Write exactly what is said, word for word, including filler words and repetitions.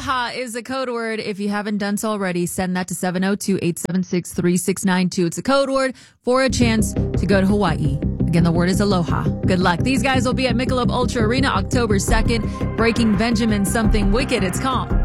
Aloha is a code word. If you haven't done so already, send that to seven oh two, eight seven six, three six nine two. It's a code word for a chance to go to Hawaii. Again, the word is aloha. Good luck. These guys will be at Michelob Ultra Arena October second, breaking Benjamin something wicked. It's calm.